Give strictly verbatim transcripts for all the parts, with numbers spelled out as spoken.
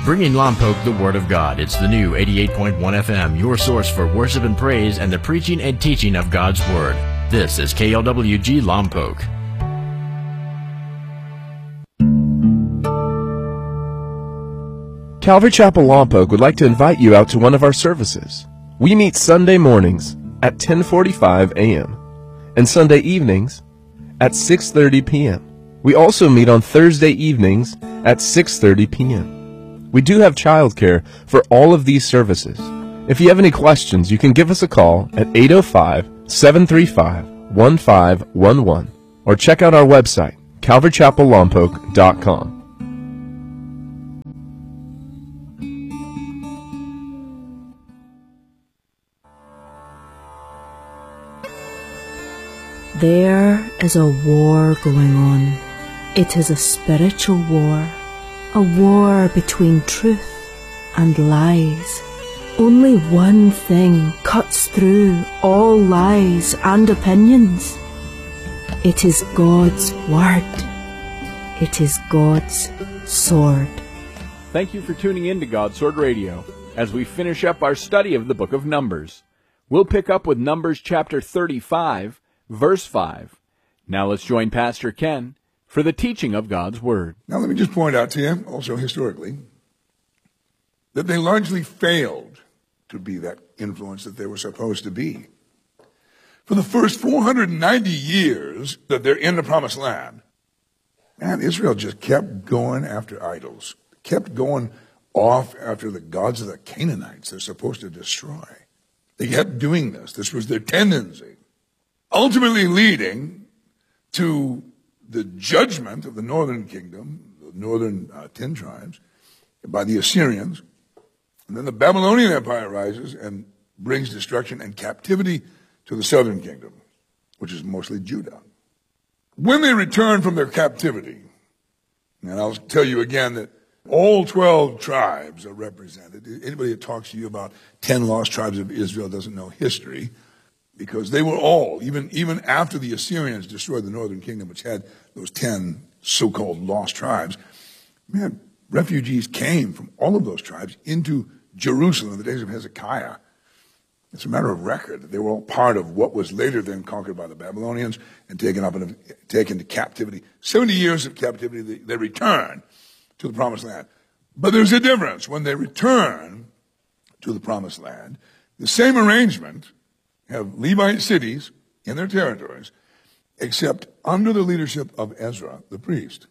Bringing Lompoc the Word of God. It's the new eighty-eight point one F M, your source for worship and praise and the preaching and teaching of God's Word. This is K L W G Lompoc. Calvary Chapel Lompoc would like to invite you out to one of our services. We meet Sunday mornings at ten forty-five a m and Sunday evenings at six thirty p m We also meet on Thursday evenings at six thirty p m We do have childcare for all of these services. If you have any questions, you can give us a call at eight oh five, seven three five, one five one one or check out our website, calvary chapel lompoc dot com. There is a war going on. It is a spiritual war. A war between truth and lies. Only one thing cuts through all lies and opinions. It is God's Word. It is God's sword. Thank you for tuning in to God's Sword Radio as we finish up our study of the book of Numbers. We'll pick up with Numbers chapter thirty-five, verse five. Now let's join Pastor Ken for the teaching of God's Word. Now let me just point out to you, also historically, that they largely failed to be that influence that they were supposed to be. For the first four hundred ninety years that they're in the Promised Land, man, Israel just kept going after idols, kept going off after the gods of the Canaanites they're supposed to destroy. They kept doing this. This was their tendency, ultimately leading to the judgment of the northern kingdom, the northern uh, ten tribes, by the Assyrians. And then the Babylonian Empire rises and brings destruction and captivity to the southern kingdom, which is mostly Judah. When they return from their captivity, and I'll tell you again that all twelve tribes are represented. Anybody that talks to you about ten lost tribes of Israel doesn't know history, because they were all, even, even after the Assyrians destroyed the northern kingdom, which had those ten so-called lost tribes, man, refugees came from all of those tribes into Jerusalem in the days of Hezekiah. It's a matter of record. They were all part of what was later then conquered by the Babylonians and taken up and taken to captivity. seventy years of captivity, they, they return to the Promised Land. But there's a difference. When they return to the Promised Land, the same arrangement have Levite cities in their territories, except under the leadership of Ezra, the priest.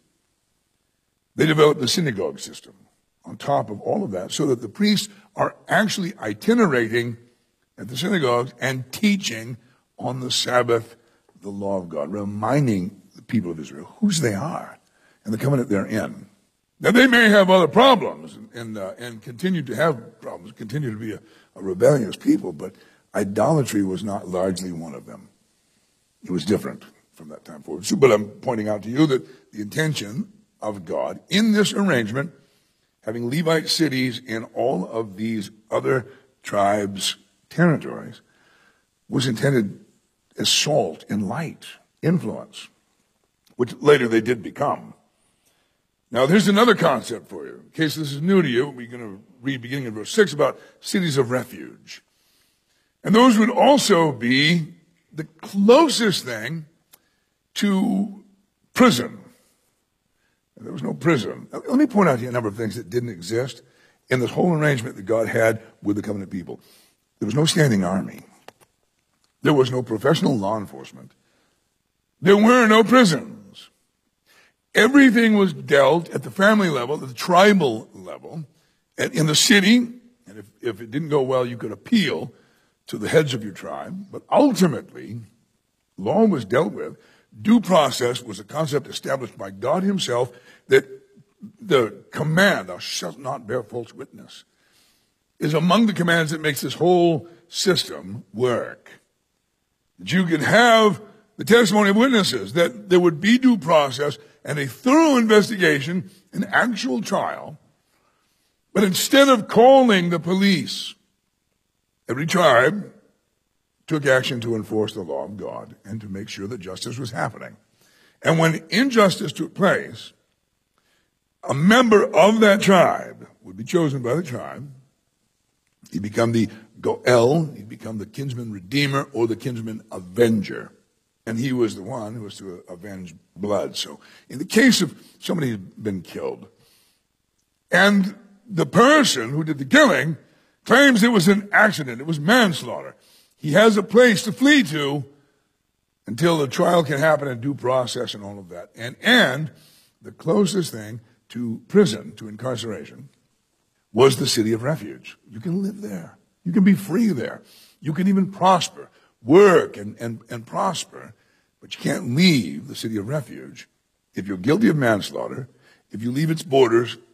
They developed the synagogue system on top of all of that, so that the priests are actually itinerating at the synagogues and teaching on the Sabbath the law of God, reminding the people of Israel whose they are and the covenant they're in. Now, they may have other problems and, uh, and continue to have problems, continue to be a, a rebellious people, but idolatry was not largely one of them. It was different from that time forward. So, but I'm pointing out to you that the intention of God in this arrangement, having Levite cities in all of these other tribes' territories, was intended as salt and light, influence, which later they did become. Now, there's another concept for you. In case this is new to you, we're going to read beginning in verse six about cities of refuge. And those would also be the closest thing to prison. There was no prison. Now, let me point out here a number of things that didn't exist in this whole arrangement that God had with the covenant people. There was no standing army. There was no professional law enforcement. There were no prisons. Everything was dealt at the family level, at the tribal level, and in the city. And if, if it didn't go well, you could appeal to the heads of your tribe. But ultimately, law was dealt with. Due process was a concept established by God himself, that the command, thou shalt not bear false witness, is among the commands that makes this whole system work. That you can have the testimony of witnesses, that there would be due process and a thorough investigation, an actual trial. But instead of calling the police, every tribe took action to enforce the law of God and to make sure that justice was happening. And when injustice took place, a member of that tribe would be chosen by the tribe. He'd become the Goel, he'd become the kinsman redeemer or the kinsman avenger. And he was the one who was to avenge blood. So in the case of somebody who's been killed, and the person who did the killing claims it was an accident, it was manslaughter, he has a place to flee to until the trial can happen and due process and all of that. And, and the closest thing to prison, to incarceration, was the city of refuge. You can live there. You can be free there. You can even prosper, work and, and, and prosper, but you can't leave the city of refuge if you're guilty of manslaughter, if you leave its borders